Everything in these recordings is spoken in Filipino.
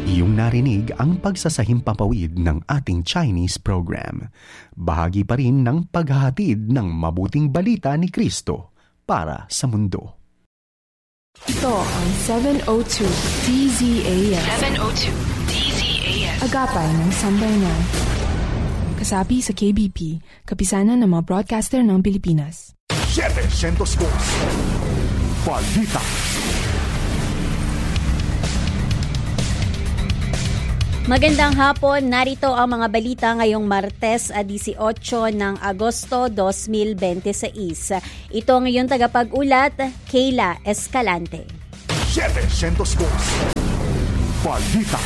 Iyong narinig ang pagsasahimpapawid ng ating Chinese program. Bahagi pa rin ng paghahatid ng mabuting balita ni Kristo para sa mundo. Ito ang 702 DZAS. 702 DZAS. Agapay ng Sambayanan. Kasapi sa KBP, kapisanan ng mga broadcaster ng Pilipinas. 702 Balita. Magandang hapon, narito ang mga balita ngayong Martes 18 ng Agosto 2026. Ito ang iyong tagapag-ulat, Kayla Escalante. 702 Balita.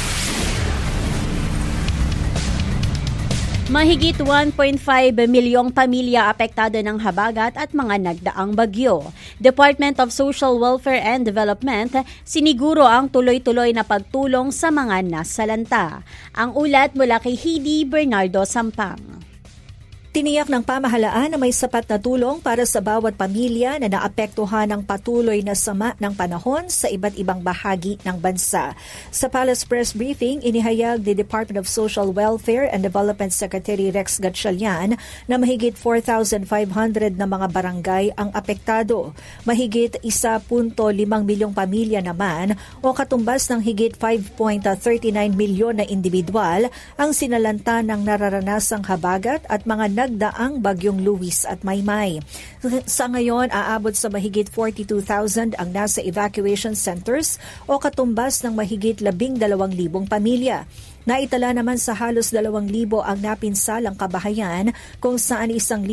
Mahigit 1.5 milyong pamilya apektado ng habagat at mga nagdaang bagyo. Department of Social Welfare and Development siniguro ang tuloy-tuloy na pagtulong sa mga nasalanta. Ang ulat mula kay Heidi Bernardo Sampang. Tiniyak ng pamahalaan na may sapat na tulong para sa bawat pamilya na naapektuhan ng patuloy na sama ng panahon sa iba't ibang bahagi ng bansa. Sa Palace Press Briefing, inihayag ni Department of Social Welfare and Development Secretary Rex Gatchalian na mahigit 4,500 na mga barangay ang apektado. Mahigit 1.5 milyong pamilya naman o katumbas ng higit 5.39 milyon na individual ang sinalanta ng nararanasang habagat at mga nagdaang bagyong Luis at Maymay. Sa ngayon, aabot sa mahigit 42,000 ang nasa evacuation centers o katumbas ng mahigit 12,000 pamilya. Naitala naman sa halos 2,000 ang napinsalang kabahayan kung saan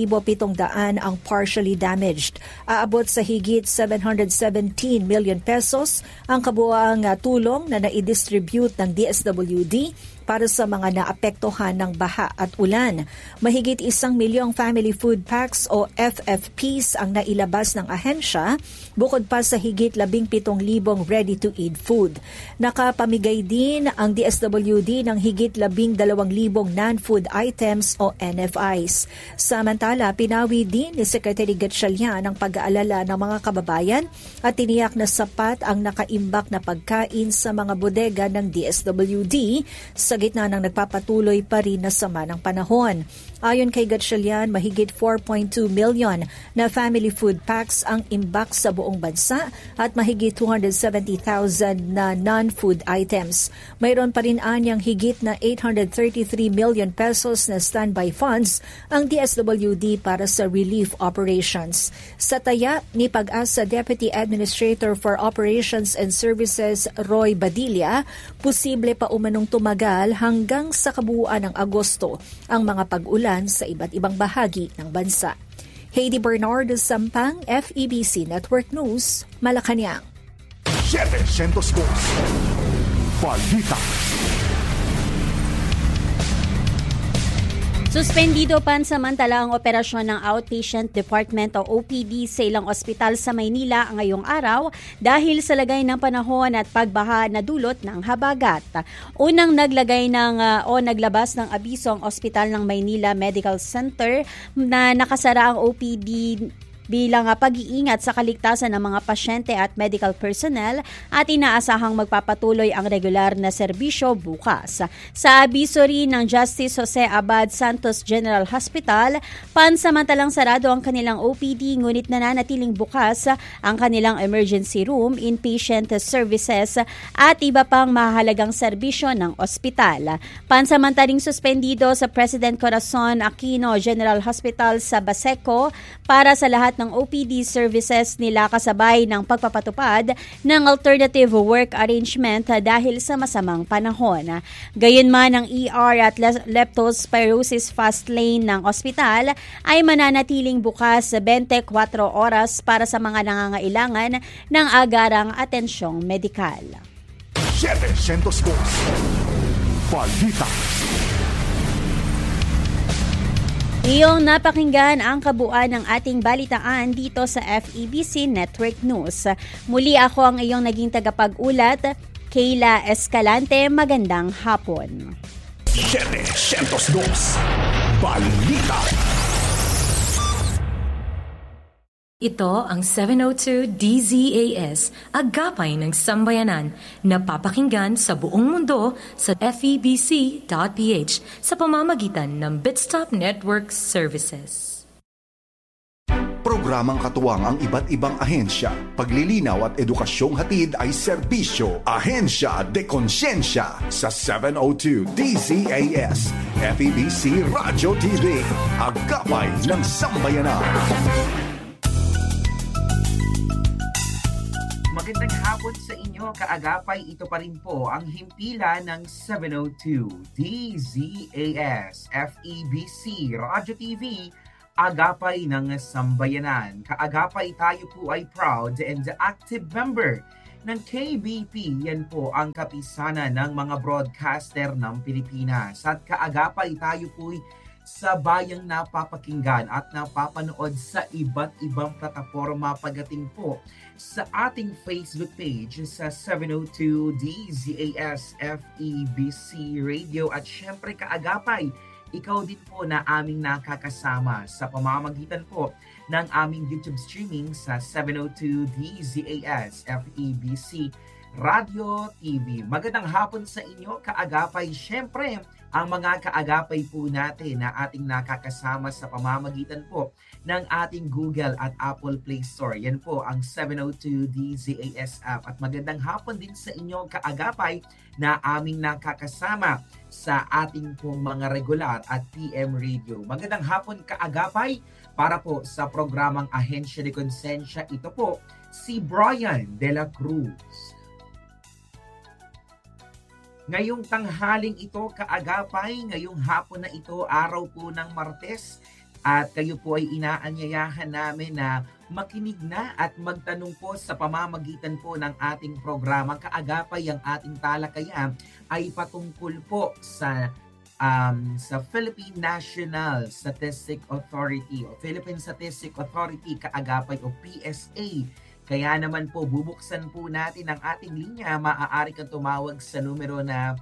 1,700 ang partially damaged. Aabot sa higit 717 million pesos ang kabuuang tulong na naidistribute ng DSWD para sa mga naapektuhan ng baha at ulan. Mahigit 1 milyong family food packs o FFPs ang nailabas ng ahensya, bukod pa sa higit 17,000 ready-to-eat food. Nakapamigay din ang DSWD ng higit 12,000 non-food items o NFIs. Samantala, pinawi din ni Secretary Gatchalian ang pag-aalala ng mga kababayan at tiniyak na sapat ang nakaimbak na pagkain sa mga bodega ng DSWD sa gitna ng nagpapatuloy pa rin na sama ng panahon. Ayon kay Gatchalian, mahigit 4.2 million na family food packs ang imbak sa buong bansa at mahigit 270,000 na non-food items. Mayroon pa rin anyang higit na 833 million pesos na standby funds ang DSWD para sa relief operations. Sa taya ni Pag-asa Deputy Administrator for Operations and Services Roy Badilla, posible pa umanong tumagal hanggang sa kabuuan ng Agosto ang mga pag-ulan sa iba't ibang bahagi ng bansa. Heidi Bernardo Sampang, FEBC Network News, Malacanang. 702 Balita. Suspendido pansamantala ang operasyon ng Outpatient Department o OPD sa ilang ospital sa Maynila ngayong araw dahil sa lagay ng panahon at pagbaha na dulot ng habagat. Unang naglabas ng abiso ang Ospital ng Maynila Medical Center na nakasara ang OPD bilang pag-iingat sa kaligtasan ng mga pasyente at medical personnel at inaasahang magpapatuloy ang regular na serbisyo bukas. Sa abiso rin ng Justice Jose Abad Santos General Hospital, pansamantalang sarado ang kanilang OPD ngunit nananatiling bukas ang kanilang emergency room, inpatient services at iba pang mahalagang serbisyo ng ospital. Pansamantaling suspendido sa President Corazon Aquino General Hospital sa Baseco para sa lahat ng OPD services nila kasabay ng pagpapatupad ng alternative work arrangement dahil sa masamang panahon. Gayunman ang ER at leptospirosis fast lane ng ospital ay mananatiling bukas 24 oras para sa mga nangangailangan ng agarang atensyong medikal. 702 Balita. Iyong napakinggan ang kabuuan ng ating balitaan dito sa FEBC Network News. Muli ako ang iyong naging tagapag-ulat, Kayla Escalante. Magandang hapon. 702 Balita. Ito ang 702 DZAS, Agapay ng Sambayanan, napapakinggan sa buong mundo sa febc.ph sa pamamagitan ng Bitstop Network Services. Programang katuwang ang iba't ibang ahensya. Paglilinaw at edukasyong hatid ay serbisyo. Ahensya de Konsensya sa 702 DZAS. FEBC Radio TV. Agapay ng Sambayanan. Magandang hapon sa inyo, kaagapay. Ito pa rin po ang himpilan ng 702 DZAS FEBC Radio TV. Agapay ng Sambayanan. Kaagapay, tayo po ay proud and active member ng KBP. Yan po ang kapisanan ng mga broadcaster ng Pilipinas. At kaagapay, tayo po ay sa bayang napapakinggan at napapanood sa iba't ibang plataforma pagdating po sa ating Facebook page sa 702 DZAS FEBC Radio. At syempre, kaagapay, ikaw din po na aming nakakasama sa pamamagitan po ng aming YouTube streaming sa 702 DZAS FEBC Radio TV. Magandang hapon sa inyo, kaagapay. Siyempre, ang mga kaagapay po natin na ating nakakasama sa pamamagitan po ng ating Google at Apple Play Store. Yan po ang 702 DZAS app. At magandang hapon din sa inyo, kaagapay, na aming nakakasama sa ating pong mga regular at PM radio. Magandang hapon, kaagapay, para po sa programang Ahensya de Konsensya. Ito po si Brian De La Cruz. Ngayong tanghaling ito, kaagapay, ngayong hapon na ito, araw po ng Martes, at kayo po ay inaanyayahan namin na makinig na at magtanong po sa pamamagitan po ng ating programa. Kaagapay, ang ating talakayan ay patungkol po sa Philippine National Statistic Authority o Philippine Statistic Authority, kaagapay, o PSA. Kaya naman po, bubuksan po natin ang ating linya. Maaari kang tumawag sa numero na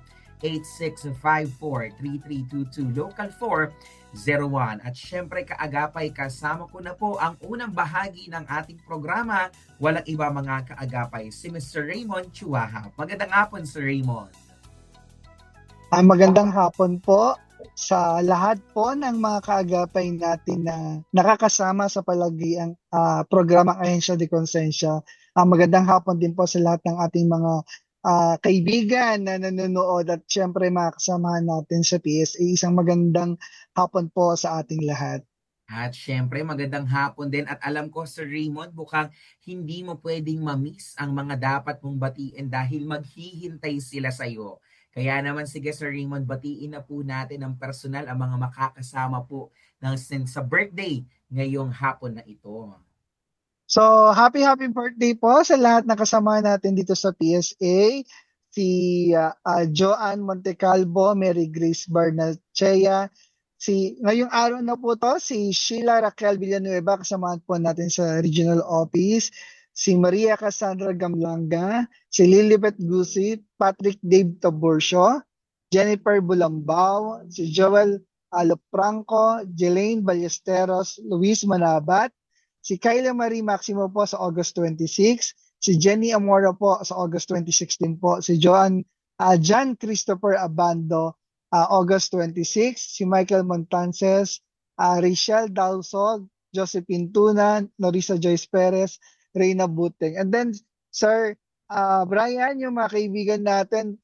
8654-3322, local 401. At syempre, kaagapay, kasama ko na po ang unang bahagi ng ating programa. Walang iba, mga kaagapay, si Mr. Raymond Chuaha. Magandang hapon, Sir Raymond. Magandang hapon po sa lahat po ng mga kaagapay natin na nakakasama sa palagiang programang Ahensya de Konsensya. Magandang hapon din po sa lahat ng ating mga kaibigan na nanonood at syempre mga kasamahan natin sa PSA. Isang magandang hapon po sa ating lahat. At syempre, magandang hapon din. At alam ko, Sir Raymond, mukhang hindi mo pwedeng ma-miss ang mga dapat mong batiin dahil maghihintay sila sa iyo. Kaya naman, sige Sir Raymond, batiin na po natin ng personal ang mga makakasama po sa birthday ngayong hapon na ito. So, happy birthday po sa lahat na kasama natin dito sa PSA. Si Joanne Montecalvo, Mary Grace Barnalchea. Ngayong araw na po to, si Sheila Raquel Villanueva, kasamahan po natin sa regional office. Si Maria Cassandra Gamlanga, si Lilibet Gusit, Patrick Dave Taborcio, Jennifer Bulambao, si Joel Alopranco, Jelaine Ballesteros, Luis Manabat, si Kyla Marie Maximo po sa August 26, si Jenny Amora po sa August 2016 po, si John Christopher Abando, August 26, si Michael Montances, Rachel Dalsog, Josephine Tuna, Norisa Joyce Perez, Reyna Buteng. And then, Sir Brian, yung mga kaibigan natin,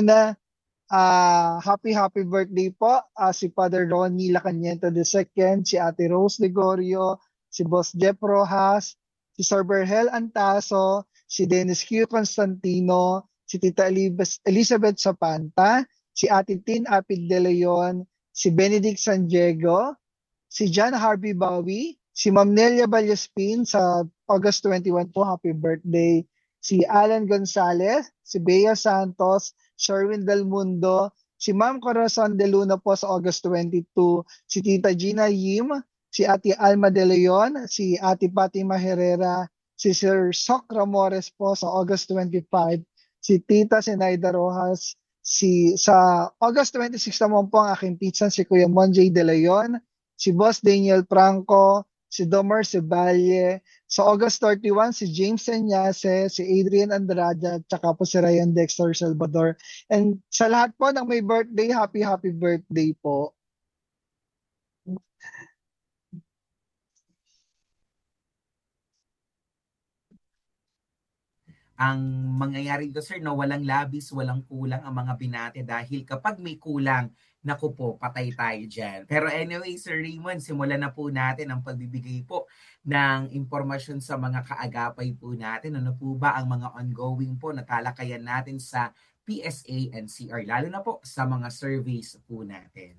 happy birthday po. Si Father Ronnie Lacaniento II, si Ate Rose Ligorio, si Boss Jeff Rojas, si Sir Berhel Antaso, si Dennis Q. Constantino, si Tita Elizabeth Zapanta, si Ate Tin Apid de Leon, si Benedict San Diego, si John Harvey Bowie, si Ma'am Nelia Ballaspin sa August 21 po, happy birthday. Si Alan Gonzalez, si Bea Santos, Sherwin Del Mundo, si Ma'am Corazon de Luna po sa August 22, si Tita Gina Yim, si Ate Alma de Leon, si Ate Fatima Herrera, si Sir Soc Ramores po sa August 25, si Tita Zenaida Rojas, sa August 26 naman po ang aking pinsan si Kuya Monjay de Leon, si Boss Daniel Franco, si Domar Siballe. Sa August 31, si James Enyase, si Adrian Andrada, at saka po si Ryan Dexter Salvador. And sa lahat po ng may birthday, happy birthday po. Ang mangyayari dito, sir, no, walang labis, walang kulang ang mga binate dahil kapag may kulang, naku po, patay tayo dyan. Pero anyway, Sir Raymond, simulan na po natin ang pagbibigay po ng impormasyon sa mga kaagapay po natin. Ano po ba ang mga ongoing po na talakayan natin sa PSA NCR, lalo na po sa mga surveys po natin.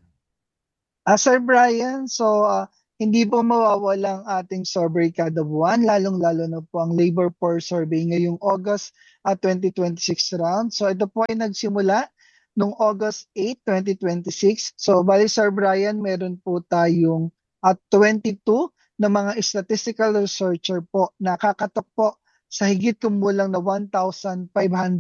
Sir Brian, hindi po mawawala ang ating survey kada buwan, lalong-lalo na po ang labor force survey ngayong August 2026 round. So ito po ay nagsimula noong August 8, 2026. So bali Sir Brian, meron po tayong 22 na mga statistical researcher po na kakatok po sa higit kumulang na 1,591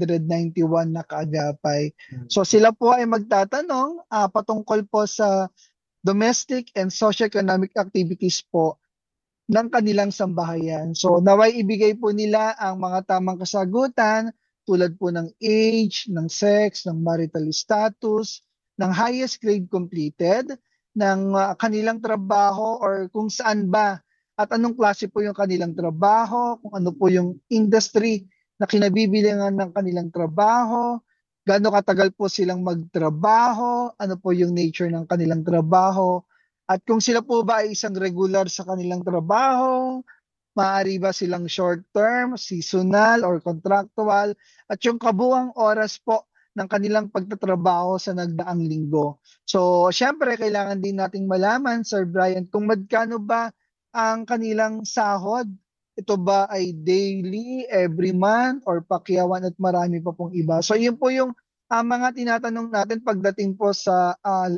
na kaagapay. So sila po ay magtatanong patungkol po sa domestic and socioeconomic activities po ng kanilang sambahayan. So naway ibigay po nila ang mga tamang kasagutan tulad po ng age, ng sex, ng marital status, ng highest grade completed, ng kanilang trabaho or kung saan ba at anong klase po yung kanilang trabaho, kung ano po yung industry na kinabibilangan ng kanilang trabaho, gaano katagal po silang magtrabaho, ano po yung nature ng kanilang trabaho, at kung sila po ba ay isang regular sa kanilang trabaho, maaari ba silang short-term, seasonal, or contractual, at yung kabuang oras po ng kanilang pagtatrabaho sa nagdaang linggo. So, syempre, kailangan din nating malaman, Sir Brian, kung magkano ba ang kanilang sahod. Ito ba ay daily, every month, or pakyawan at marami pa pong iba. So yun po yung mga tinatanong natin pagdating po sa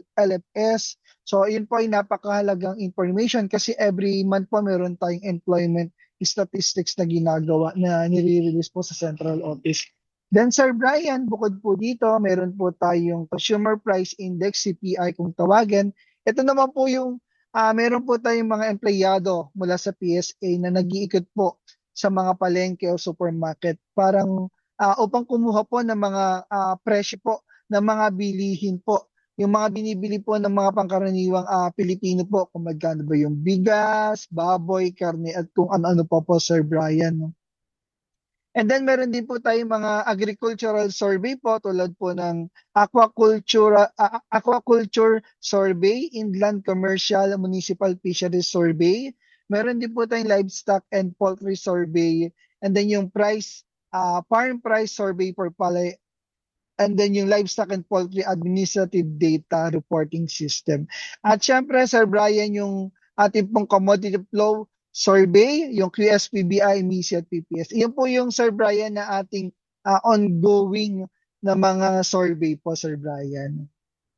LFS. So yun po ay napakahalagang information kasi every month po meron tayong employment statistics na ginagawa na nire-release po sa central office. Then Sir Brian, bukod po dito, meron po tayong Consumer Price Index, CPI kung tawagin. Ito naman po yung meron po tayong mga empleyado mula sa PSA na nag-iikot po sa mga palengke o supermarket parang upang kumuha po ng mga presyo po ng mga bilihin po. Yung mga binibili po ng mga pangkaraniwang Pilipino po, kung magkano ba yung bigas, baboy, karne at kung ano-ano pa po, Sir Brian. No? And then meron din po tayong mga agricultural survey po tulad po ng aquaculture survey, inland commercial municipal fisheries survey. Meron din po tayong livestock and poultry survey. And then yung farm price survey for palay. And then yung livestock and poultry administrative data reporting system. At syempre, Sir Brian, yung ating pong commodity flow survey, yung QSPBI, MISI at PPS. Iyon po yung Sir Brian na ating ongoing na mga survey po, Sir Brian.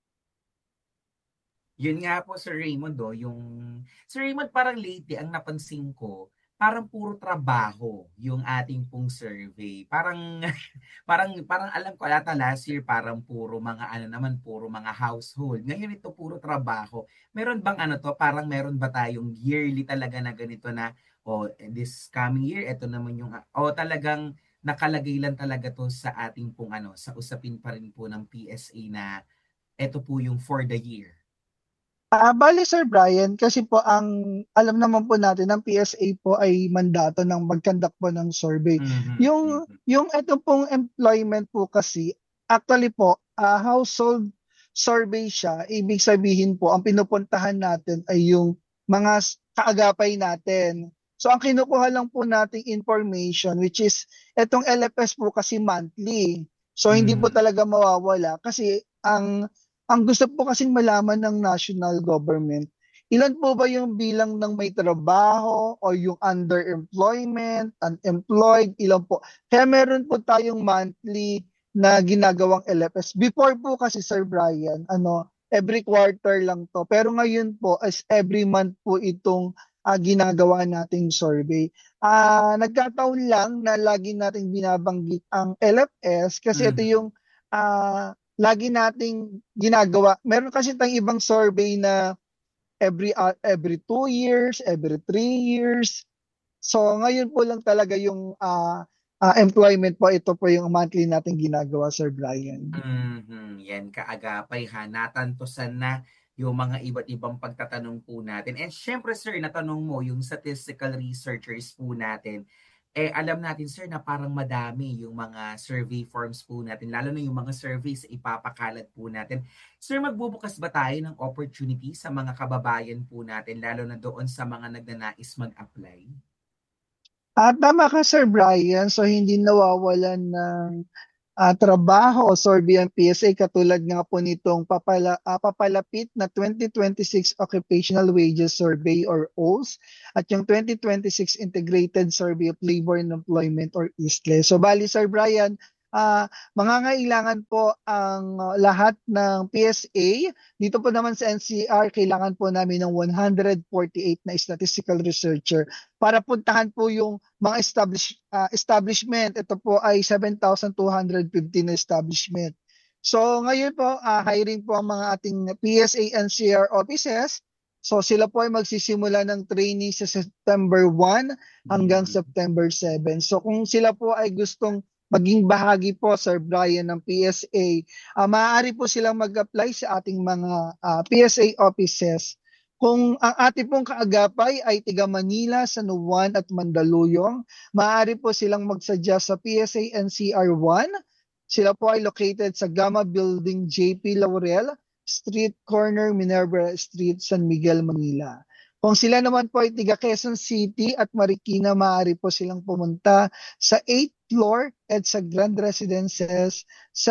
Yun nga po, Sir Raymond, Sir Raymond, parang lately, ang napansin ko, parang puro trabaho yung ating pong survey. Parang alam ko ata last year parang puro mga household. Ngayon ito puro trabaho. Meron bang parang meron ba tayong yearly talaga na ganito na this coming year ito naman yung talagang nakalagay lang talaga to sa ating pong sa usapin pa rin po ng PSA na ito po yung for the year. Bali Sir Brian, kasi po ang alam naman po natin ng PSA po ay mandato ng mag-conduct po ng survey. Yung ito pong employment po kasi, actually po, household survey siya. Ibig sabihin po, ang pinupuntahan natin ay yung mga kaagapay natin. So ang kinukuha lang po nating information, which is itong LFS po kasi monthly. So hindi po talaga mawawala kasi ang gusto po kasing malaman ng national government, ilan po ba yung bilang ng may trabaho o yung underemployment, unemployed, ilan po. Kaya meron po tayong monthly na ginagawang LFS. Before po kasi Sir Brian, every quarter lang to. Pero ngayon po, as every month po itong ginagawa nating survey. Nagkataon lang na lagi nating binabanggit ang LFS kasi ito yung lagi nating ginagawa. Meron kasi tayong ibang survey na every 2 years, every 3 years. So ngayon po lang talaga yung employment po, ito po yung monthly natin ginagawa, Sir Brian. Yan kaagapay ha, natantosan na yung mga iba't ibang pagtatanong po natin. And syempre sir, natanong mo yung statistical researchers po natin. Alam natin sir na parang madami yung mga survey forms po natin, lalo na yung mga surveys ipapakalat po natin. Sir, magbubukas ba tayo ng opportunity sa mga kababayan po natin, lalo na doon sa mga nagnanais mag-apply? Tama ka, Sir Brian. So, hindi nawawalan ng trabaho o survey ang PSA, katulad nga po nitong papalapit na 2026 Occupational Wages Survey or OWS at yung 2026 Integrated Survey of Labor and Employment or ISLE. So, bali, Sir Brian, mangangailangan po ang lahat ng PSA. Dito po naman sa NCR, kailangan po namin ng 148 na statistical researcher para puntahan po yung mga establishment. Ito po ay 7,250 na establishment. So ngayon po, hiring po ang mga ating PSA NCR offices. So sila po ay magsisimula ng training sa September 1 hanggang September 7. So kung sila po ay gustong maging bahagi po, Sir Brian, ng PSA, maaari po silang mag-apply sa ating mga PSA offices. Kung ang ating pong kaagapay ay tiga Manila, San Juan at Mandaluyong, maaari po silang magsadya sa PSA NCR 1. Sila po ay located sa Gama Building, JP Laurel Street, corner Minerva Street, San Miguel, Manila. Kung sila naman po ay tiga Quezon City at Marikina, maaari po silang pumunta sa 8th floor EDSA Grand Residences,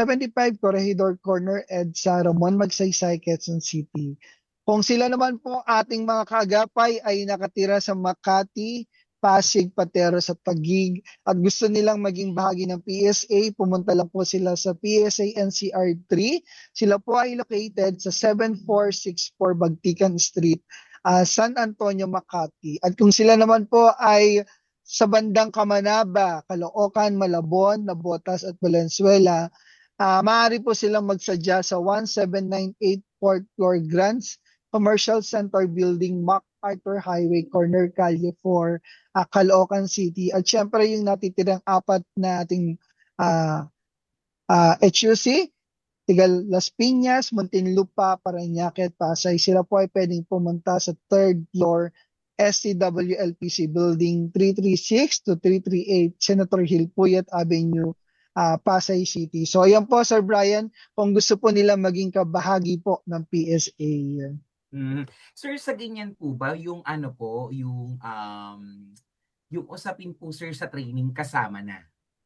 75 Corregidor Corner, EDSA Ramon Magsaysay, Quezon City. Kung sila naman po ating mga kaagapay ay nakatira sa Makati, Pasig, Pateros at Taguig at gusto nilang maging bahagi ng PSA, pumunta lang po sila sa PSA NCR 3. Sila po ay located sa 7464 Bagtikan Street, San Antonio, Makati. At kung sila naman po ay sa bandang Kamanaba, Caloocan, Malabon, Nabotas at Valenzuela, maaari po silang magsadya sa 1798 4th floor Grants Commercial Center Building, MacArthur Highway, corner Calle 4, Caloocan City. At syempre yung natitirang apat na ating HUC, Tigal Las Piñas, Muntinlupa, Parañaque at Pasay. Sila po ay pwedeng pumunta sa 3rd floor SCWLPC Building 336 to 338 Senator Hill Puyat Avenue, Pasay City. So ayan po, Sir Brian, kung gusto po nila maging kabahagi po ng PSA. Sir, sa ganyan po ba yung ano po, yung usapin po sir sa training kasama na?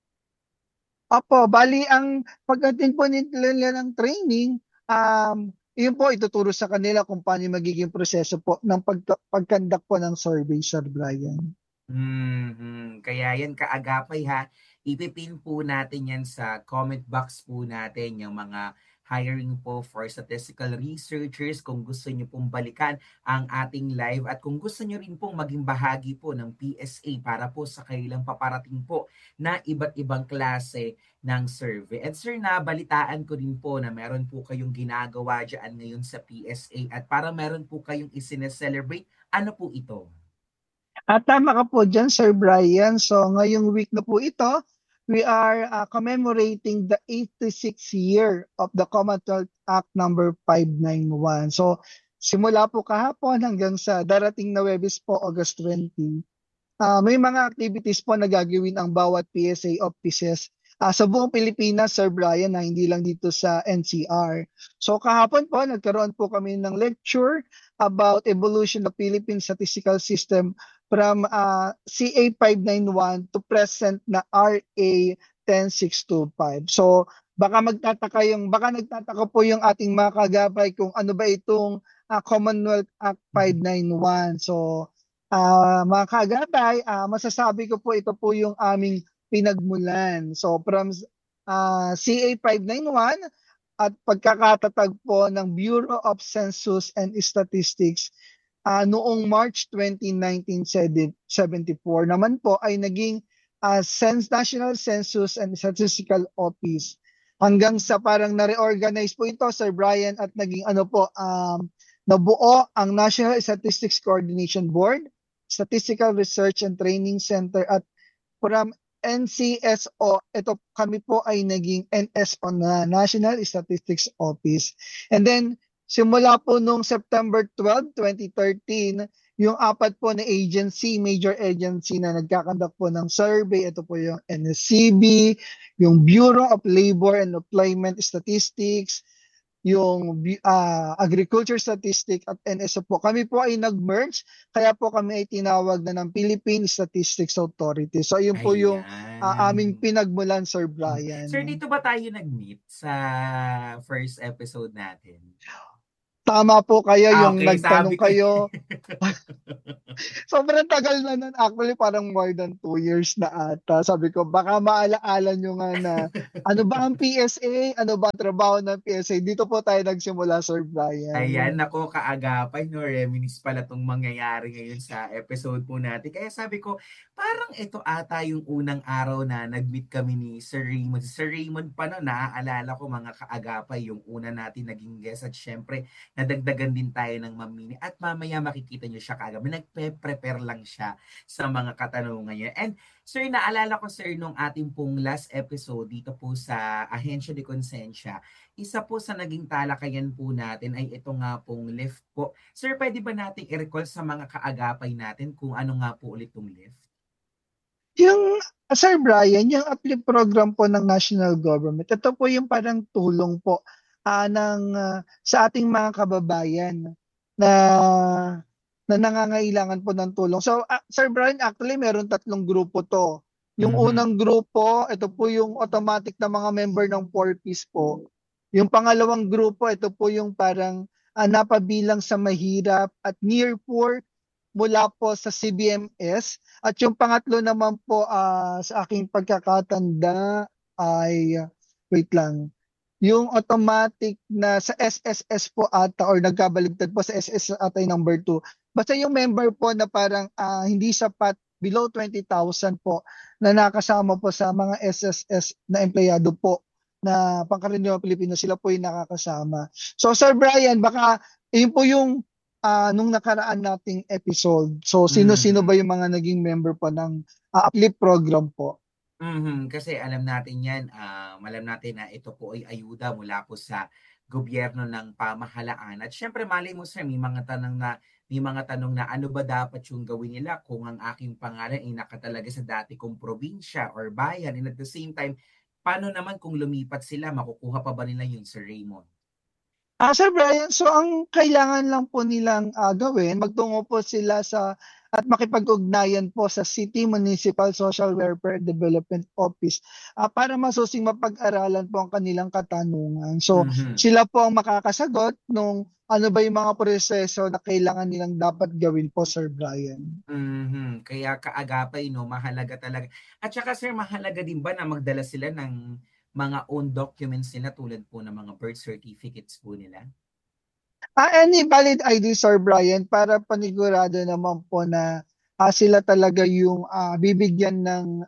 Opo, bali ang pag-attend po nila ng training, yun po ituturo sa kanila kung paano magiging proseso po ng pag-conduct po ng survey, Sir Brian. Kaya yan kaagapay ha, ipipin po natin yan sa comment box po natin yung mga hiring po for statistical researchers kung gusto nyo pong balikan ang ating live at kung gusto nyo rin pong maging bahagi po ng PSA para po sa kailang paparating po na iba't ibang klase ng survey. At sir, nabalitaan ko din po na meron po kayong ginagawa dyan ngayon sa PSA at para meron po kayong isineselebrate. Ano po ito? Tama ka po dyan, Sir Brian. So ngayong week na po ito, we are commemorating the 86th year of the Commonwealth Act number 591. So simula po kahapon hanggang sa darating na Webes po, August 20, may mga activities po na gagawin ang bawat PSA offices sa buong Pilipinas, Sir Brian, na hindi lang dito sa NCR. So kahapon po, nagkaroon po kami ng lecture about evolution of Philippine statistical system from CA 591 to present na RA 10625. So baka nagtataka po yung ating mga kagabay kung ano ba itong Commonwealth Act 591. So mga kagabay, masasabi ko po ito po yung aming pinagmulan. So from CA 591 at pagkakatatag po ng Bureau of Census and Statistics noong March 20, 1974 naman po ay naging National Census and Statistical Office. Hanggang sa parang na-reorganize po ito, Sir Brian, at naging Nabuo ang National Statistics Coordination Board, Statistical Research and Training Center at from NCSO. Ito kami po ay naging NSO na National Statistics Office. And then simula po nung September 12, 2013, yung apat po na agency, major agency na nagkakandak po ng survey, ito po yung NSCB, yung Bureau of Labor and Employment Statistics, yung Agriculture Statistics at NSO po. Kami po ay nag-merge, kaya po kami ay tinawag na ng Philippine Statistics Authority. So yun po yung aming pinagmulan, Sir Brian. Sir, dito ba tayo nag-meet sa first episode natin? Tama po kayo, yung Okay, nagtanong sabi ko. kayo. Sobrang tagal na nun. Actually, parang more than 2 years na ata. Sabi ko, baka maalaala nyo nga na ano ba ang PSA? Ano ba ang trabaho ng PSA? Dito po tayo nagsimula, Sir Brian. Ayan, nako kaagapay, no? Reminisce pala itong mangyayari ngayon sa episode po natin. Kaya sabi ko, parang ito ata yung unang araw na nag-meet kami ni Sir Raymond. Sir Raymond pa no, naaalala ko mga kaagapay, yung una natin naging guest. At syempre, nadagdagan din tayo ng mamini. At mamaya makikita nyo siya kaagapay. Nagpe-prepare lang siya sa mga katanungan niya. And sir, naalala ko sir, nung ating pong last episode dito po sa Ahensya de Consensya, isa po sa naging talakayan po natin ay ito nga pong lift po. Sir, pwede ba nating i-recall sa mga kaagapay natin kung ano nga po ulit yung lift? Yung, Sir Brian, yung uplift program po ng national government, ito po yung parang tulong po sa ating mga kababayan na nangangailangan po ng tulong. So, Sir Brian, actually, meron 3 grupo to. Yung unang grupo, ito po yung automatic na mga member ng 4Ps po. Yung pangalawang grupo, ito po yung parang napabilang sa mahirap at near poor mula po sa CBMS. At yung pangatlo naman po sa aking pagkakatanda ay, wait lang, yung automatic na sa SSS po ata or nagkabaligtad po sa SSS ata yung number 2. Basta yung member po na parang hindi sapat, below 20,000 po na nakasama po sa mga SSS na empleyado po na pangkaraniwang Pilipino, sila po yung nakakasama. So Sir Brian, baka yun po yung nung nakaraan nating episode. So sino-sino ba yung mga naging member po ng uplift program po? Kasi alam natin yan, alam natin na ito po ay ayuda mula po sa gobyerno ng pamahalaan. At syempre malay mo sir, may mga tanong na ano ba dapat yung gawin nila kung ang aking pangalan ay nakatalaga sa dati kong probinsya or bayan. And at the same time, paano naman kung lumipat sila, makukuha pa ba nila yun, Sir Raymond? Sir Brian, so ang kailangan lang po nilang gawin, magtungo po sila at makipag-ugnayan po sa City Municipal Social Welfare Development Office para masusing mapag-aralan po ang kanilang katanungan. So sila po ang makakasagot nung ano ba yung mga proseso na kailangan nilang dapat gawin po, Sir Brian. Kaya kaagapay, no, mahalaga talaga. At saka sir, mahalaga din ba na magdala sila ng mga own documents nila tulad po ng mga birth certificates po nila? Any valid ID, Sir Brian, para panigurado naman po na sila talaga yung bibigyan ng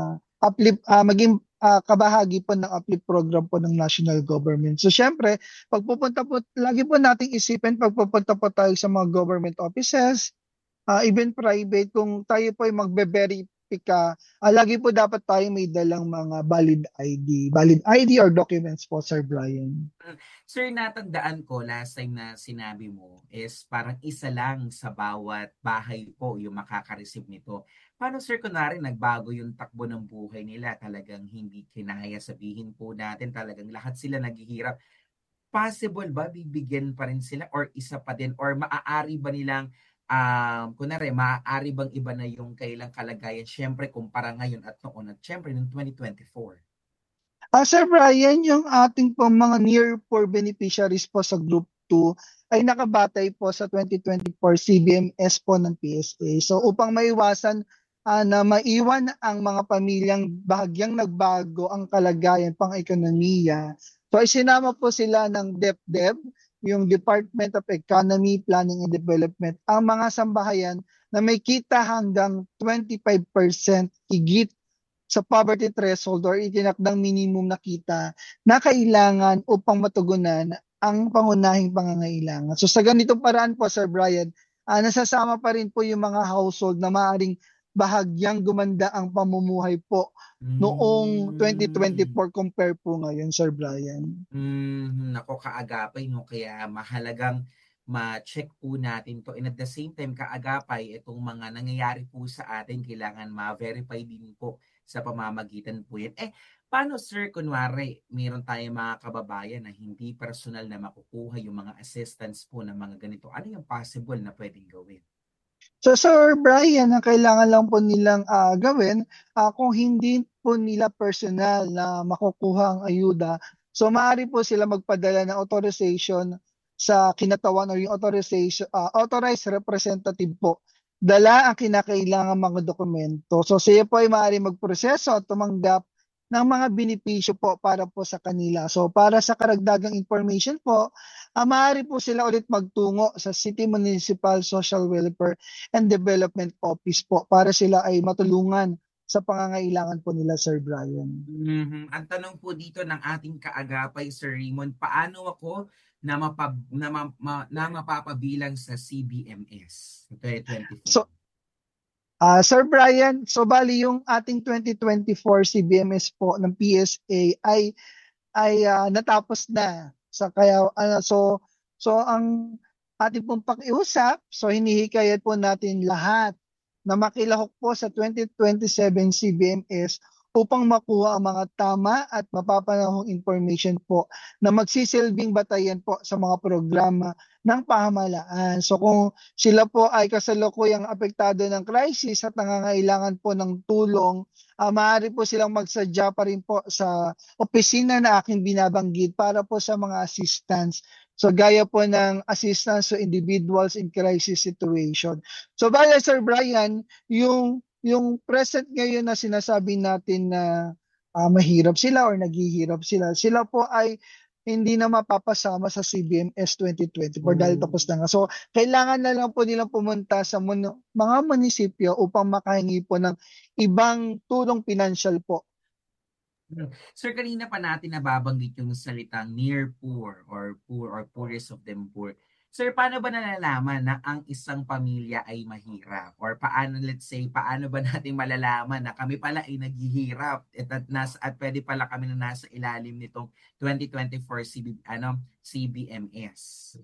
maging kabahagi po ng uplift program po ng national government. So syempre, pagpupunta po, lagi po nating isipin pagpupunta po tayo sa mga government offices, even private, kung tayo po ay magbe-verify, lagi po dapat tayo may dalang mga valid ID or documents po, Sir Brian. Sir, natandaan ko last time na sinabi mo is parang isa lang sa bawat bahay po yung makaka-receive nito. Paano sir, kunwari nagbago yung takbo ng buhay nila, talagang hindi kinaya, sabihin po natin talagang lahat sila naghihirap. Possible ba bibigyan pa rin sila or isa pa din or maaari ba nilang kunwari, maaari bang iba na yung kailang kalagayan syempre kumpara ngayon at noon at syempre noong 2024? Sir Brian, yung ating po mga near poor beneficiaries po sa Group 2 ay nakabatay po sa 2024 CBMS po ng PSA. So upang maiwasan na maiwan ang mga pamilyang bahagyang nagbago ang kalagayan pang-ekonomiya, so isinama po sila ng DepDev, yung Department of Economy, Planning and Development, ang mga sambahayan na may kita hanggang 25% higit sa poverty threshold or itinakdang minimum na kita na kailangan upang matugunan ang pangunahing pangangailangan. So sa ganitong paraan po, Sir Brian, nasasama pa rin po yung mga household na maaaring bahagyang gumanda ang pamumuhay po noong 2024 compare po ngayon, Sir Brian. Nako, kaagapay, no? Kaya mahalagang ma-check po natin to. And at the same time, kaagapay, itong mga nangyayari po sa atin, kailangan ma-verify din po sa pamamagitan po yan. Paano, sir, kunwari, meron tayong mga kababayan na hindi personal na makukuha yung mga assistance po ng mga ganito? Ano yung possible na pwedeng gawin? So, Sir Brian, ang kailangan lang po nilang gawin, kung hindi po nila personal na makukuha ang ayuda, so maaari po sila magpadala ng authorization sa kinatawan o yung authorized representative po. Dala ang kinakailangan mga dokumento. So siya po ay maaari magproseso at tumanggap ng mga benepisyo po para po sa kanila. So para sa karagdagang information po, maaari po sila ulit magtungo sa City Municipal Social Welfare and Development Office po para sila ay matulungan sa pangangailangan po nila, Sir Brian. Ang tanong po dito ng ating kaagapay, Sir Raymond, paano ako na mapapabilang sa CBMS 2024? So, Sir Brian, so bali yung ating 2024 CBMS po ng PSA ay natapos na. So kaya so ang ating pong pakiusap, so hinihikayat po natin lahat na makilahok po sa 2027 CBMS upang makuha ang mga tama at mapapanahong information po na magsisilbing batayan po sa mga programa ng pamahalaan. So kung sila po ay kasalukuyang apektado ng crisis at nangangailangan po ng tulong, maaari po silang magsadya pa rin po sa opisina na aking binabanggit para po sa mga assistance. So gaya po ng assistance to individuals in crisis situation. So bale, Sir Brian, yung present ngayon na sinasabi natin na mahirap sila or naghihirap sila po ay hindi na mapapasama sa CBMS 2024 dahil tapos na nga. So kailangan na lang po nilang pumunta sa mga munisipyo upang makahingi po ng ibang tulong pinansyal po. Sir, kanina pa natin nababanggit yung salitang near poor or poorest of them poor. Sir, paano ba nalalaman na ang isang pamilya ay mahirap? Or paano ba natin malalaman na kami pala ay naghihirap at pwede pala kami na nasa ilalim nitong 2024 CBMS?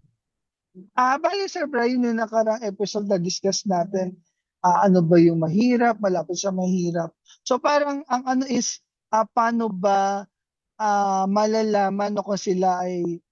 Bali, Sir Brian, yung nakarang episode na discuss natin, ano ba yung mahirap, malapit sa mahirap. So parang ang ano is, paano ba malalaman kung sila ay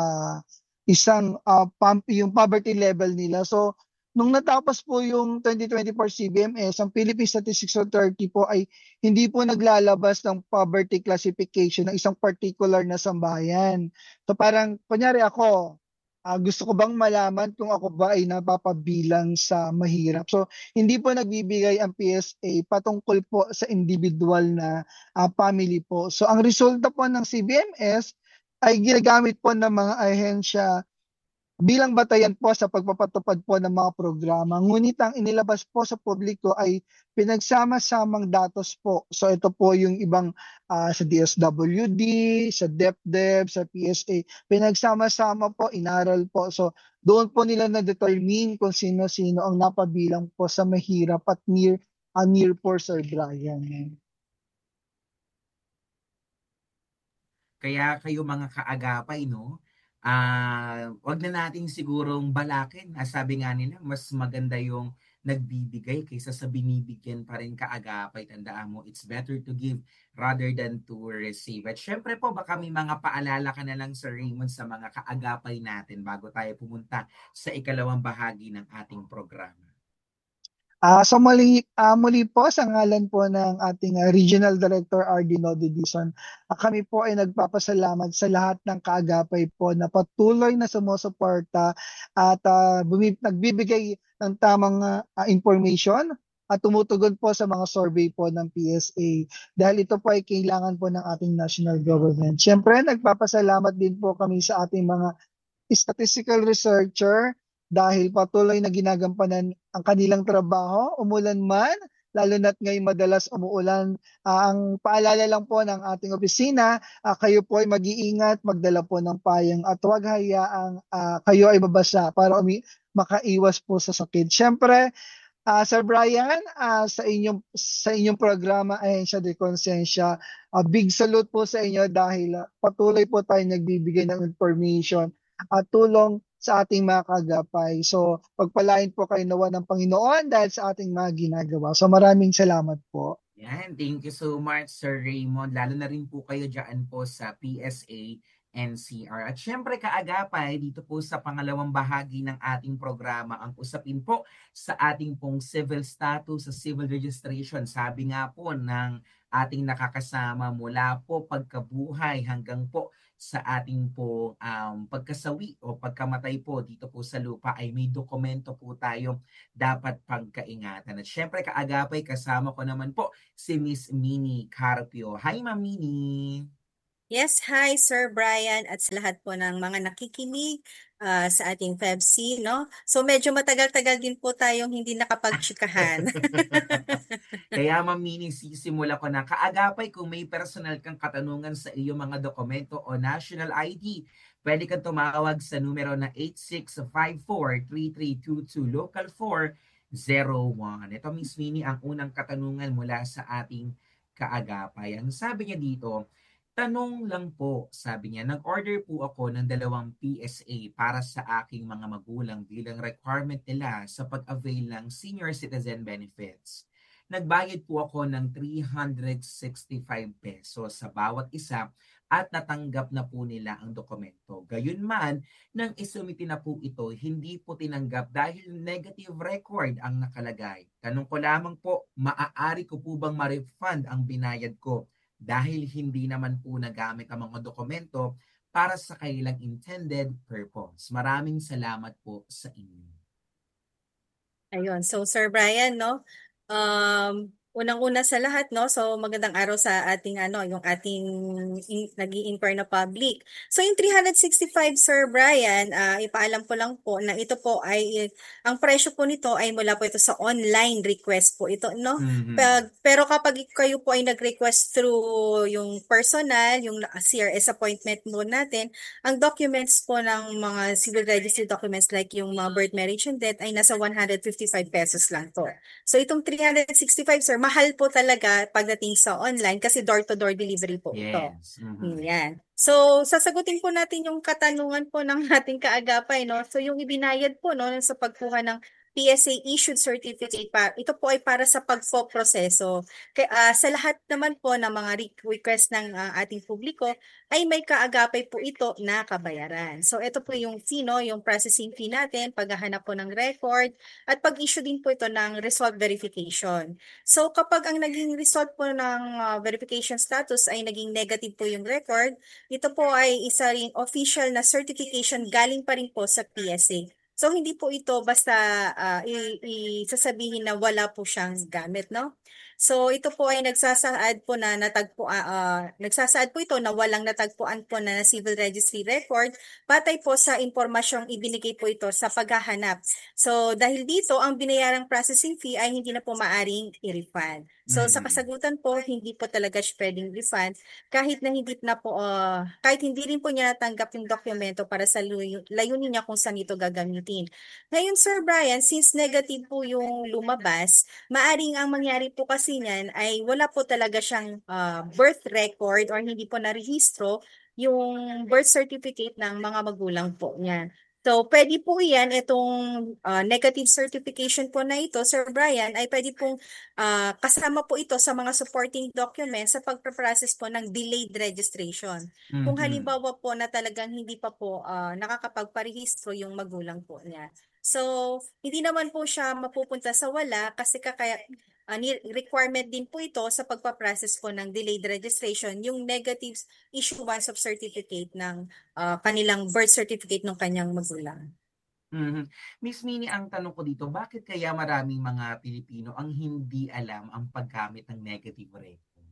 isang yung poverty level nila. So nung natapos po yung 2024 CBMS, ang Philippine Statistics Authority po ay hindi po naglalabas ng poverty classification ng isang particular na sambahayan. So parang kunyari ako, gusto ko bang malaman kung ako ba ay napapabilang sa mahirap. So hindi po nagbibigay ang PSA patungkol po sa individual na family po. So ang resulta po ng CBMS ay ginagamit po ng mga ahensya bilang batayan po sa pagpapatupad po ng mga programa. Ngunit ang inilabas po sa publiko ay pinagsama-samang datos po. So ito po yung ibang sa DSWD, sa DepDep, sa PSA. Pinagsama-sama po, inaral po. So doon po nila na-determine kung sino-sino ang napabilang po sa mahirap at near poor, Sir Brian. Kaya kayo mga kaagapay, no? Wag na nating sigurong balakin. Sabi nga nila, mas maganda yung nagbibigay kaysa sa binibigyan pa rin kaagapay. Tandaan mo, it's better to give rather than to receive. At syempre po, baka may mga paalala ka na lang, Sir Raymond, sa mga kaagapay natin bago tayo pumunta sa ikalawang bahagi ng ating programa. So muli po sa ngalan po ng ating Regional Director RD Nodi Dizon, kami po ay nagpapasalamat sa lahat ng kaagapay po na patuloy na sumusuporta at nagbibigay ng tamang information at tumutugon po sa mga survey po ng PSA dahil ito po ay kailangan po ng ating national government. Siyempre, nagpapasalamat din po kami sa ating mga statistical researcher dahil patuloy na ginagampanan ang kanilang trabaho, umulan man lalo na't ngayon madalas umuulan. Ang paalala lang po ng ating opisina, kayo po ay mag-iingat, magdala po ng payong at huwag hayaang kayo ay mabasa para makaiwas po sa sakit. Siyempre, Sir Brian, sa inyong programa Ahensya de Konsensya, big salute po sa inyo dahil patuloy po tayo nagbibigay ng information at tulong sa ating mga kagapay. So, pagpalain po kayo nawa ng Panginoon dahil sa ating mga ginagawa. So, maraming salamat po. Yan, thank you so much, Sir Raymond. Lalo na rin po kayo dyan po sa PSA NCR. At syempre kaagapay, dito po sa pangalawang bahagi ng ating programa, ang usapin po sa ating pong civil status, sa civil registration. Sabi nga po ng ating nakakasama mula po pagkabuhay hanggang po sa ating po pagkasawi o pagkamatay po dito po sa lupa ay may dokumento po tayo dapat pagkaingatan. At syempre kaagapay, kasama ko naman po si Miss Minnie Carpio. Hi, Ma'am Minnie! Yes, hi Sir Brian at sa lahat po ng mga nakikinig sa ating FEBC, no? So medyo matagal-tagal din po tayong hindi nakapagtsikahan. Kaya Ma'am Minnie, sisimula ko na. Kaagapay, kung may personal kang katanungan sa iyong mga dokumento o national ID, pwede kang tumawag sa numero na 8654-3322 Local 401. Ito, Miss Minnie, ang unang katanungan mula sa ating kaagapay. Ang sabi niya dito, tanong lang po, sabi niya, nag-order po ako ng 2 PSA para sa aking mga magulang bilang requirement nila sa pag-avail ng senior citizen benefits. Nagbayad po ako ng 365 pesos sa bawat isa at natanggap na po nila ang dokumento. Gayunman, nang isumiti na po ito, hindi po tinanggap dahil negative record ang nakalagay. Tanong ko lamang po, maaari ko po bang ma-refund ang binayad ko? Dahil hindi naman po nagamit ang mga dokumento para sa kailang intended purpose. Maraming salamat po sa inyo. Ayun, so Sir Brian, no? Unang-una sa lahat, no? So magandang araw sa ating yung ating nag-i-inquire na public. So yung 365 Sir Brian, ipaalam ko lang po na ito po ay ang presyo po nito ay mula po ito sa online request po ito, no? Pero kapag kayo po ay nag-request through yung personal, yung CRS appointment mo natin, ang documents po ng mga civil registry documents like yung mga birth, marriage, and death ay nasa 155 pesos lang to. So itong 365 Sir, mahal po talaga pagdating sa online kasi door-to-door delivery po ito. Yes. Yan. So, sasagutin po natin yung katanungan po ng ating kaagapay, no? So, yung ibinayad po, no, sa pagkuha ng PSA issued certificate, ito po ay para sa pagpo-proseso. Sa lahat naman po ng mga request ng ating publiko, ay may kaagapay po ito na kabayaran. So, ito po yung fee, no, yung processing fee natin, paghahanap po ng record, at pag-issue din po ito ng result verification. So, kapag ang naging result po ng verification status ay naging negative po yung record, ito po ay isa ring official na certification galing pa rin po sa PSA. So, hindi po ito basta isasabihin na wala po siyang gamit, no? So, ito po ay nagsasaad po ito na walang natagpuan po na civil registry record batay po sa impormasyong ibinigay po ito sa paghahanap. So, dahil dito, ang binayarang processing fee ay hindi na po maaring i-refund. So, sa kasagutan po, hindi po talaga siya pwedeng refund kahit hindi rin po niya natanggap yung dokumento para sa layunin niya kung saan ito gagamitin. Ngayon, Sir Brian, since negative po yung lumabas, maaring ang mangyari po kasi niyan ay wala po talaga siyang birth record or hindi po narehistro yung birth certificate ng mga magulang po niya. So, pwede po yan, itong negative certification po na ito, Sir Brian, ay pwede pong kasama po ito sa mga supporting documents sa pagpaprocess po ng delayed registration. Kung halimbawa po na talagang hindi pa po nakakapagparehistro yung magulang po niya. So, hindi naman po siya mapupunta sa wala kasi requirement din po ito sa pagpaprocess po ng delayed registration, yung negative issuance of certificate ng kanilang birth certificate ng kanyang magulang. Miss Minnie, ang tanong ko dito, bakit kaya maraming mga Pilipino ang hindi alam ang paggamit ng negative record?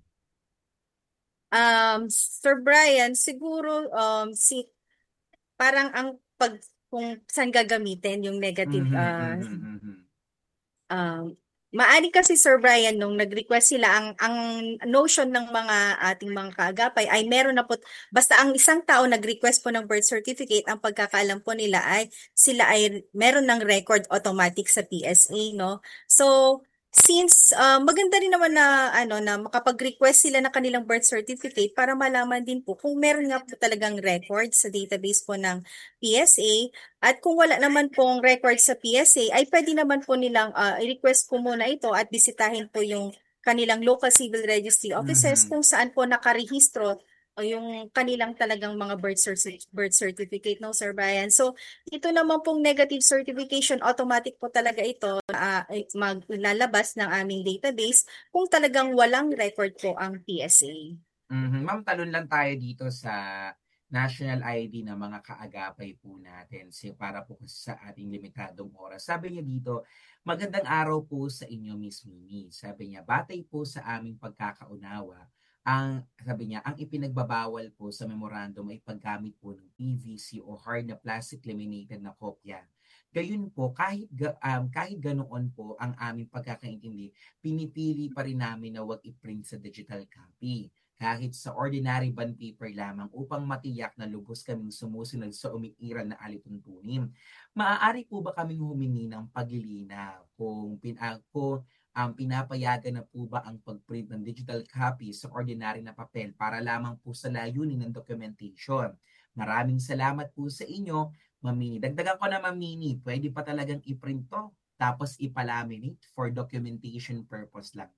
Sir Brian, siguro parang kung saan gagamitin yung negative Maari kasi Sir Brian nung nag-request sila ang notion ng mga ating mga kaagapay ay meron na po basta ang isang tao nag-request po ng birth certificate ang pagkakaalam po nila ay sila ay meron ng record automatic sa PSA no. So since maganda rin naman na na makapag-request sila ng kanilang birth certificate para malaman din po kung meron nga po talagang record sa database po ng PSA. At kung wala naman pong record sa PSA, ay pwede naman po nilang i-request po muna ito at bisitahin po yung kanilang local civil registry offices kung saan po nakarehistro o yung kanilang talagang mga birth certificate, no, Sir Brian. So, ito naman pong negative certification, automatic po talaga ito na maglalabas ng aming database kung talagang walang record po ang PSA. Ma'am, talon lang tayo dito sa national ID ng mga kaagapay po natin para po sa ating limitadong oras. Sabi niya dito, magandang araw po sa inyo, Miss Mimi. Sabi niya, batay po sa aming pagkakaunawa, sabi niya, ang ipinagbabawal po sa memorandum ay paggamit po ng PVC o hard na plastic laminated na kopya. Gayun po, kahit ganoon po ang aming pagkakaintindi, pinipili pa rin namin na wag i-print sa digital copy. Kahit sa ordinary bond paper lamang upang matiyak na lubos kaming sumusunod sa umiiral na alituntunin. Maaari po ba kaming humingi ng paglilinaw kung pinapayagan na po ba ang pag-print ng digital copy sa ordinary na papel para lamang po sa layunin ng documentation? Maraming salamat po sa inyo, Mamini. Dagdagan ko na, Mamini, pwede pa talagang i-print to tapos ipalaminate for documentation purpose lang.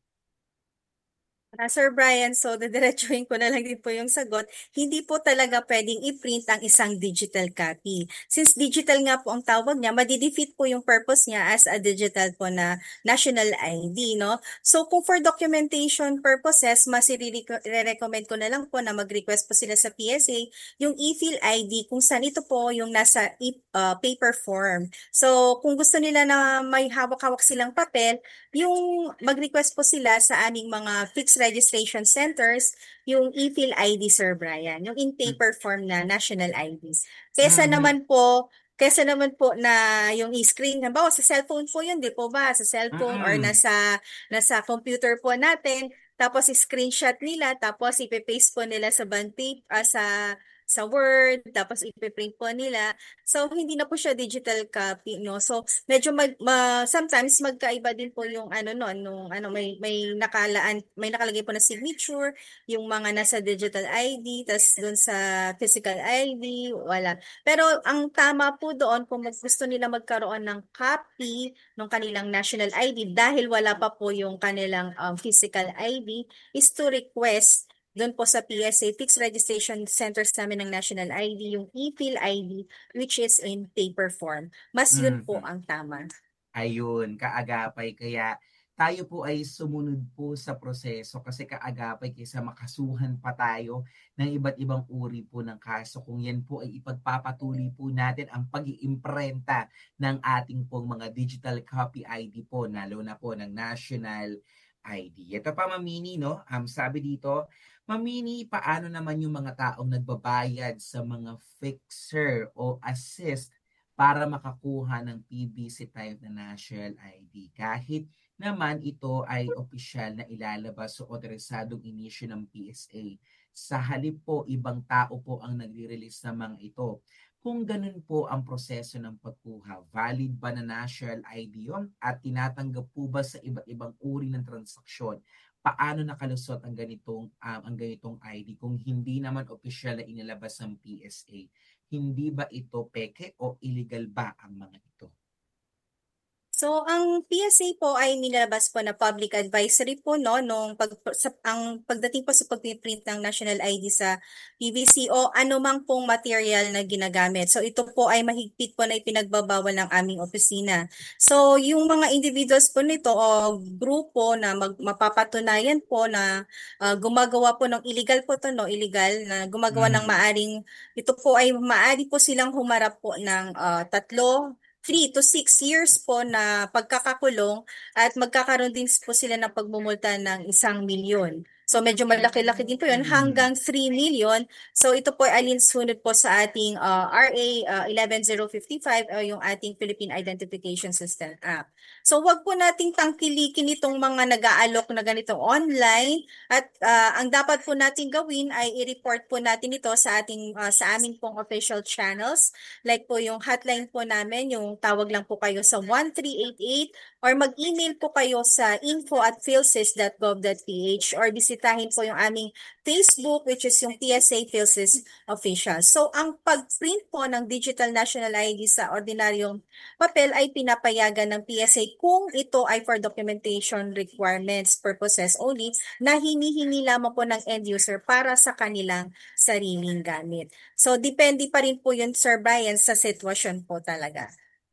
Sir Brian, so didiretsuhin ko na lang din po yung sagot. Hindi po talaga pwedeng i-print ang isang digital copy. Since digital nga po ang tawag niya, madidefeat po yung purpose niya as a digital po na national ID, no? So kung for documentation purposes, mas i-recommend ko na lang po na mag-request po sila sa PSA yung e-fill ID kung saan ito po yung nasa paper form. So kung gusto nila na may hawak-hawak silang papel, yung mag-request po sila sa aming mga fixed registration centers, yung e-fill ID, Sir Brian, yung in paper form na national IDs. Kesa naman po na yung e-screen, halimbawa sa cellphone po yun, di po ba? Sa cellphone or nasa computer po natin, tapos screenshot nila, tapos ipe-paste po nila sa bond paper, sa Word, tapos ipe-print po nila. So, hindi na po siya digital copy, no? So, medyo sometimes magkaiba din po yung may nakalagay po na signature, yung mga nasa digital ID, tas doon sa physical ID, wala. Pero ang tama po doon, kung gusto nila magkaroon ng copy ng kanilang national ID dahil wala pa po yung kanilang physical ID, is to request doon po sa PSA, Fixed Registration Centers namin ng National ID, yung e-fill ID, which is in paper form. Mas yun po ang tama. Ayun, kaagapay. Kaya tayo po ay sumunod po sa proseso kasi kaagapay kaysa makasuhan pa tayo ng iba't ibang uri po ng kaso. Kung yan po ay ipagpapatuloy po natin ang pag-iimprenta ng ating pong mga digital copy ID po, lalo na po ng national ID. Ito pa, Mamini, no? Sabi dito, Mamini, paano naman yung mga taong nagbabayad sa mga fixer o assist para makakuha ng PVC type na national ID? Kahit naman ito ay opisyal na ilalabas o otorisadong inisyu ng PSA. Sa halip po, ibang tao po ang nagre-release ng mga ito. Kung ganun po ang proseso ng pagkuha, valid ba na national ID yun? At tinatanggap po ba sa iba't ibang uri ng transaksyon? Paano nakalusot ang ganitong ID kung hindi naman opisyal na inilabas ng PSA? Hindi ba ito peke o illegal ba ang mga ito? So, ang PSA po ay nilabas po na public advisory po, no, ang pagdating po sa pag-print ng national ID sa PVC o anumang pong material na ginagamit. So, ito po ay mahigpit po na ipinagbabawal ng aming opisina. So, yung mga individuals po nito o grupo na mapapatunayan po na gumagawa po ng illegal po to, no, illegal na gumagawa ng maaring, ito po ay maari po silang humarap po ng 3 to 6 years po na pagkakakulong at magkakaroon din po sila ng pagmumulta ng 1 milyon. So medyo malaki-laki din po yun, hanggang 3 million. So ito po ay alinsunod po sa ating RA 11055 o yung ating Philippine Identification System Act. So wag po nating tangkilikin itong mga nag-aalok na ganito online, at ang dapat po natin gawin ay i-report po natin ito sa amin pong official channels, like po yung hotline po namin, yung tawag lang po kayo sa 1388 or mag-email po kayo sa info@philsys.gov.ph or bisitahin po yung aming Facebook, which is yung PSA Philsys Official. So ang pag-print po ng Digital National ID sa ordinaryong papel ay pinapayagan ng PSA kung ito ay for documentation requirements purposes only, na hinihingi lamang po ng end user para sa kanilang sariling gamit. So depende pa rin po yun, Sir Brian, sa sitwasyon po talaga.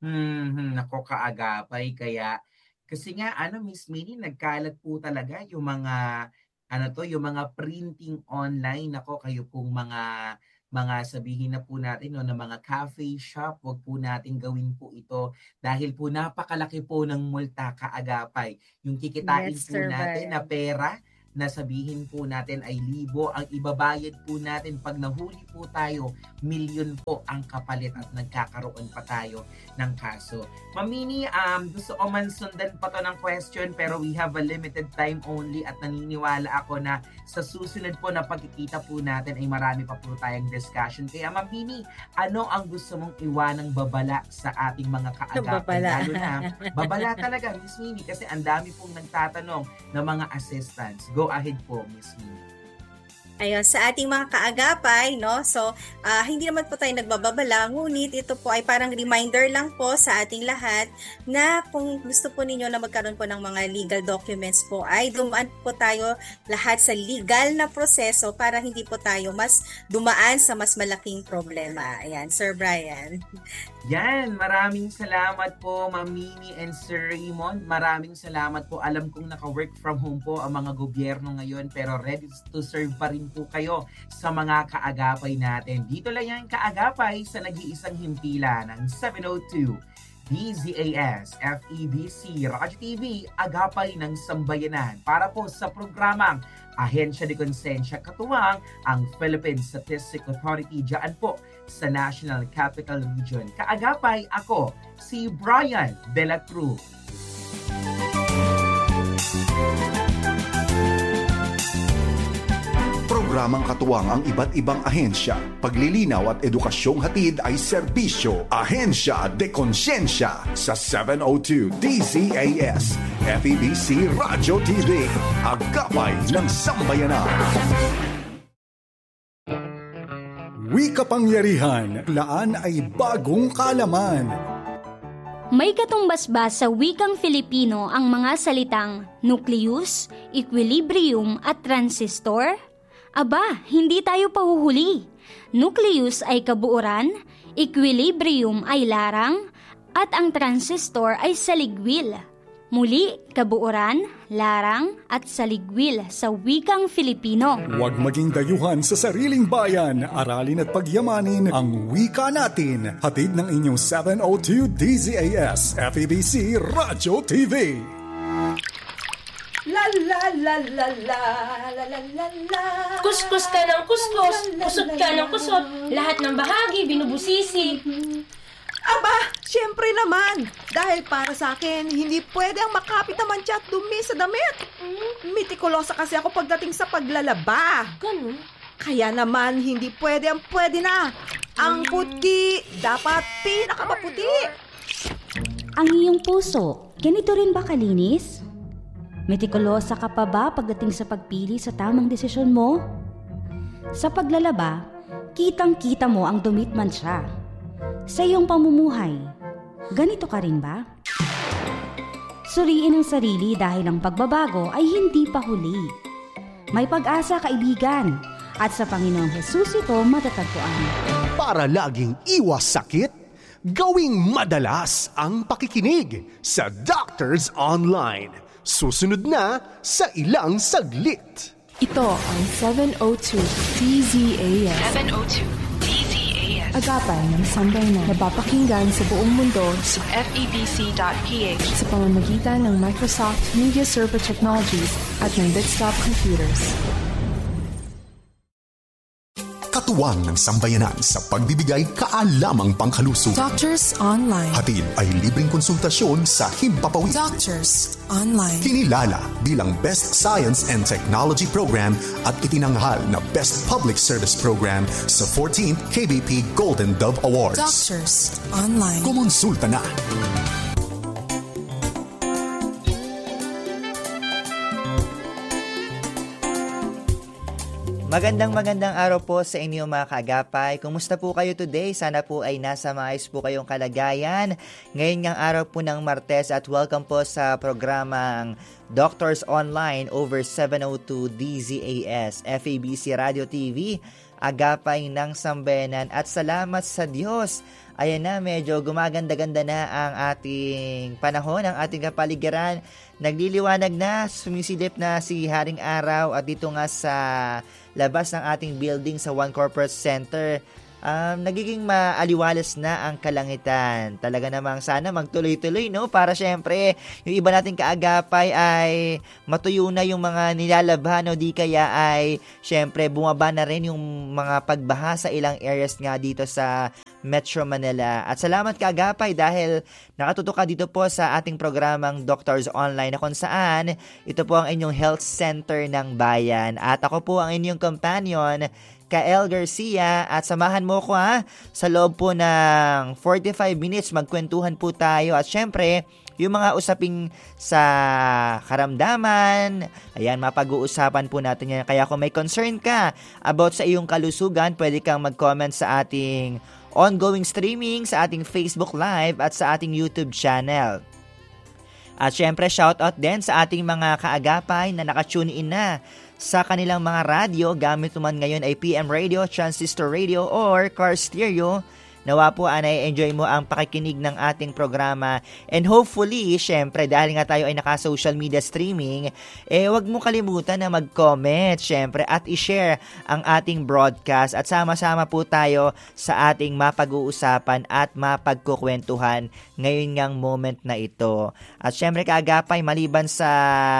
Nako, kaagapay. Kaya kasi nga Miss Minnie, nagkalat po talaga yung mga yung mga printing online. Nako, kayo pong mga sabihin na po natin na mga cafe shop, wag po natin gawin po ito dahil po napakalaki po ng multa, kaagapay. Yung kikitain po natin na pera na sabihin po natin ay 1,000, ang ibabayad po natin pag nahuli po tayo, milyon po ang kapalit at nagkakaroon pa tayo ng kaso. Mamini, gusto ko man sundan pa to ng question pero we have a limited time only at naniniwala ako na sa susunod po na pagkikita po natin ay marami pa po tayong discussion. Kaya Mamini, ano ang gusto mong iwanang babala sa ating mga kaagapay? Lalo na, babala talaga, Miss Minnie, kasi ang dami pong nagtatanong ng mga assistants. Go ahead po, Miss Minnie. Ayun, sa ating mga kaagapay, no? So, hindi naman po tayo nagbababala, ngunit ito po ay parang reminder lang po sa ating lahat na kung gusto po ninyo na magkaroon po ng mga legal documents po, ay dumaan po tayo lahat sa legal na proseso para hindi po tayo mas dumaan sa mas malaking problema. Ayan, Sir Brian. Yan, maraming salamat po, Ma'am Minnie and Sir Raymond. Maraming salamat po. Alam kong naka-work from home po ang mga gobyerno ngayon, pero ready to serve pa rin po kayo sa mga kaagapay natin. Dito lang yan, kaagapay, sa nag-iisang himpila ng 702 DZAS FEBC Radyo TV, Agapay ng Sambayanan, para po sa programang Ahensya de Konsensya, katuwang ang Philippine Statistics Authority dyan po sa National Capital Region. Kaagapay, ako si Brian De La Cruz. Programang katuwang ang iba't ibang ahensya. Paglilinaw at edukasyong hatid ay serbisyo. Ahensya de Konsensya sa 702 DZAS FEBC Radyo TV, Agapay ng Sambayanan. Wika-pangyarihan, laan ay bagong kalaman. May katumbas-bas sa wikang Filipino ang mga salitang nucleus, equilibrium at transistor? Aba, hindi tayo pahuhuli. Nucleus ay kabuuran, equilibrium ay larang, at ang transistor ay saligwil. Muli, kabuuran, larang, at saligwil sa wikang Filipino. Huwag maging dayuhan sa sariling bayan. Aralin at pagyamanin ang wika natin. Hatid ng inyong 702 DZAS FEBC Radyo TV. La la la la la la la la la. Kuskus ka ng kuskus, kusot ka ng kusot. Lahat ng bahagi binubusisi. Aba, syempre naman. Dahil para sa akin, hindi pwede ang makapit na mancha at dumi sa damit. Mitikulosa kasi ako pagdating sa paglalaba. Ganun? Kaya naman, hindi pwede ang pwede na. Ang puti, dapat pinakamaputi. Ang iyong puso, ganito rin ba kalinis? Mitikulosa ka pa ba pagdating sa pagpili sa tamang desisyon mo? Sa paglalaba, kitang-kita mo ang dumit mancha. Sa iyong pamumuhay, ganito ka rin ba? Suriin ang sarili dahil ang pagbabago ay hindi pa huli. May pag-asa, kaibigan, at sa Panginoong Hesus ito matatagpuan. Para laging iwas sakit, gawing madalas ang pakikinig sa Doctors Online. Susunod na sa ilang saglit. Ito ang 702 DZAS. 702 DZAS. Agapay ng Sambayanan. Napapakinggan sa buong mundo sa FEBC.ph sa pamamagitan ng Microsoft Media Server Technologies at ng Desktop Computers. Katuwang ng sambayanan sa pagbibigay kaalamang pangkalusog. Doctors Online. Hatid ay libreng konsultasyon sa Himpapawid. Doctors Online. Kinilala bilang Best Science and Technology Program at itinanghal na Best Public Service Program sa 14th KBP Golden Dove Awards. Doctors Online. Kumonsulta na. Magandang araw po sa inyo mga kaagapay. Kumusta po kayo today? Sana po ay nasa maayos po kayong kalagayan. Ngayon ng araw po ng Martes at welcome po sa programang Doctors Online over 702 DZAS, FEBC Radio TV, Agapay ng Sambayanan at salamat sa Diyos. Ayan na, medyo gumaganda-ganda na ang ating panahon, ang ating kapaligiran. Nagliliwanag na, sumisilip na si Haring Araw at dito nga sa labas ng ating building sa One Corporate Center, nagiging maaliwalas na ang kalangitan. Talaga namang sana magtuloy-tuloy, no? Para syempre, yung iba nating kaagapay ay matuyo na yung mga nilalabhan, no? Di kaya ay syempre bumaba na rin yung mga pagbaha sa ilang areas nga dito sa Metro Manila. At salamat kaagapay dahil nakatutok ka dito po sa ating programang Doctors Online na kung saan ito po ang inyong health center ng bayan. At ako po ang inyong companion, Kael Garcia, at samahan mo ko sa loob po ng 45 minutes magkwentuhan po tayo at syempre yung mga usaping sa karamdaman, ayan, mapag-uusapan po natin yan. Kaya kung may concern ka about sa iyong kalusugan, pwede kang mag-comment sa ating ongoing streaming, sa ating Facebook Live at sa ating YouTube channel. At syempre shoutout din sa ating mga kaagapay na nakatune in na sa kanilang mga radyo, gamit naman ngayon ay PM Radio, Transistor Radio, or Car Stereo. Nawa po ay enjoy mo ang pakikinig ng ating programa. And hopefully, syempre, dahil nga tayo ay naka-social media streaming, wag mo kalimutan na mag-comment, syempre, at i-share ang ating broadcast. At sama-sama po tayo sa ating mapag-uusapan at mapagkukwentuhan ngayon ngang moment na ito. At syempre, kaagapay, maliban sa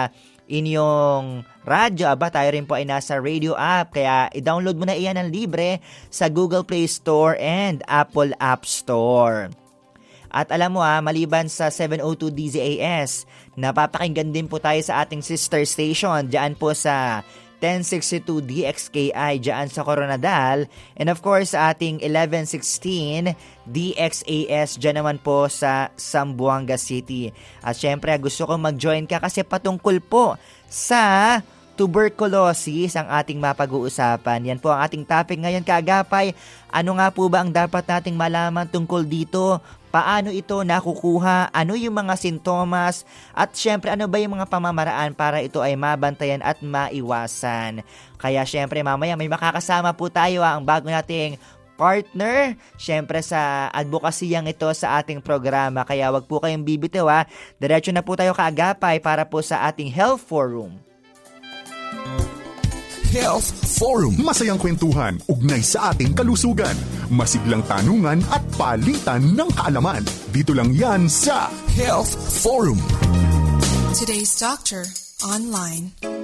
inyong radyo, tayo rin po ay nasa radio app, kaya i-download mo na iyan ng libre sa Google Play Store and Apple App Store. At alam mo maliban sa 702 DZAS, napapakinggan din po tayo sa ating sister station dyan po sa 1062 DXKI dyan sa Coronadal, and of course sa ating 1116 DXAS dyan naman po sa Zamboanga City. At syempre gusto ko mag-join ka kasi patungkol po sa tuberculosis ang ating mapag-uusapan. Yan po ang ating topic ngayon kaagapay. Ano nga po ba ang dapat nating malaman tungkol dito? Paano ito nakukuha? Ano yung mga sintomas? At syempre, ano ba yung mga pamamaraan para ito ay mabantayan at maiwasan? Kaya syempre, mamaya may makakasama po tayo ang bago nating partner, syempre sa advokasiyang ito sa ating programa. Kaya wag po kayong bibitaw Diretso na po tayo kaagapay para po sa ating Health Forum. Health Forum. Masayang kwentuhan, ugnay sa ating kalusugan. Masiglang tanungan at palitan ng kaalaman. Dito lang yan sa Health Forum. Today's Doctor Online.